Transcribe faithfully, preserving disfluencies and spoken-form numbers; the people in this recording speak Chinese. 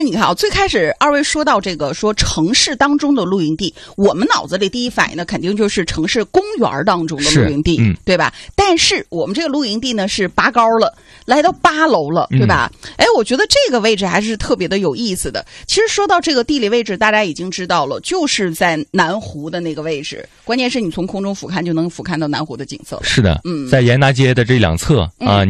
你看啊，最开始二位说到这个说城市当中的露营地，我们脑子里第一反应呢，肯定就是城市公园当中的露营地，嗯、对吧？但是我们这个露营地呢是拔高了，来到八楼了，对吧？哎、嗯，我觉得这个位置还是特别的有意思的。其实说到这个地理位置，大家已经知道了，就是在南湖的那个位置。关键是你从空中俯瞰就能俯瞰到南湖的景色。 是的，嗯，在严达街的这两侧啊。嗯